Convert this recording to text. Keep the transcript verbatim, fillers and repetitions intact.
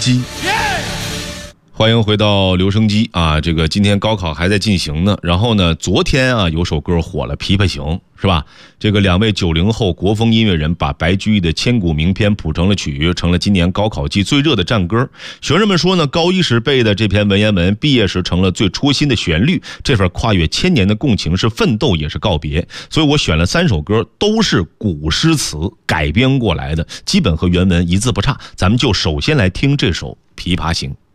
机。欢迎回到留声机啊！这个今天高考还在进行呢，然后呢，昨天啊有首歌火了，《琵琶行》是吧？这个两位九零后国风音乐人把白居易的千古名篇谱成了曲，成了今年高考季最热的战歌。学生们说呢，高一时背的这篇文言文，毕业时成了最初心的旋律。这份跨越千年的共情是奋斗也是告别，所以我选了三首歌，都是古诗词改编过来的，基本和原文一字不差。咱们就首先来听这首《琵琶行》。